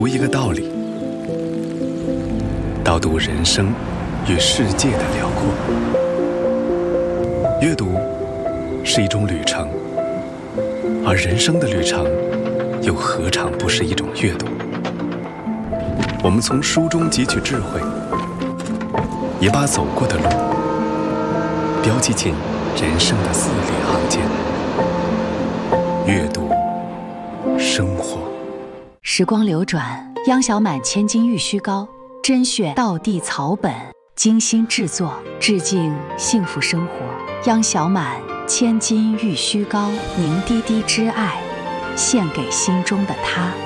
读一个道理，导读人生与世界的辽阔。阅读是一种旅程，而人生的旅程又何尝不是一种阅读？我们从书中汲取智慧，也把走过的路标记进人生的字里行间。阅读生活。 时光流转，央小满千金玉虚膏，甄选道地草本，精心制作，致敬幸福生活。央小满千金玉虚膏，凝滴滴之爱，献给心中的他。